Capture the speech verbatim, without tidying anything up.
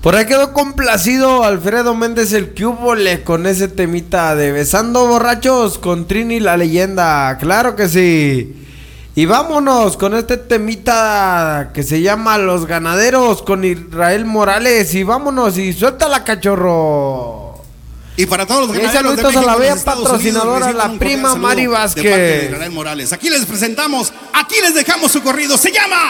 Por ahí quedó complacido Alfredo Méndez el Cúbole con ese temita de Besando Borrachos con Trini la Leyenda. Claro que sí. Y vámonos con este temita que se llama Los Ganaderos con Israel Morales. Y vámonos y suéltala, cachorro. Y para todos los y ganaderos de saluditos México, a la bella Estados patrocinadora, Unidos, la prima Mari Vázquez. De parte de Israel Morales. Aquí les presentamos, aquí les dejamos su corrido. Se llama